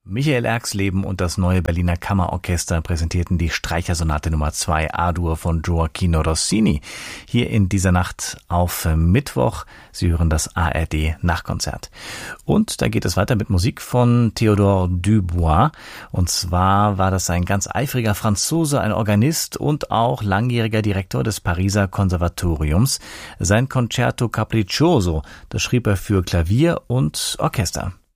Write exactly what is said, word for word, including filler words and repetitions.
Michael Erxleben und das Neue Berliner Kammerorchester präsentierten die Streichersonate Nummer zwei A-Dur von Gioacchino Rossini hier in dieser Nacht auf Mittwoch. Sie hören das A R D-Nachkonzert. Und da geht es weiter mit Musik von Théodore Dubois. Und zwar war das ein ganz eifriger Franzose, ein Organist und auch langjähriger Direktor des Pariser Konservatoriums. Sein Concerto Capriccioso, das schrieb er für Klavier und Orchester.